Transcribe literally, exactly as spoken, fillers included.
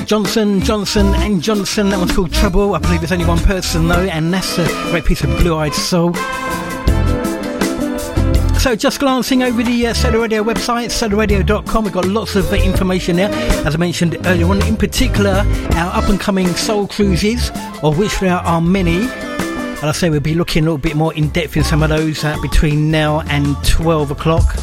Johnson, Johnson and Johnson. That one's called Trouble. I believe there's only one person though, and that's a great piece of Blue-Eyed Soul. So just glancing over the uh, Solar Radio website, solar radio dot com, we've got lots of uh, information there. As I mentioned earlier on, in particular, our up-and-coming soul cruises, of which there are many. And I say we'll be looking a little bit more in depth in some of those uh, between now and twelve o'clock.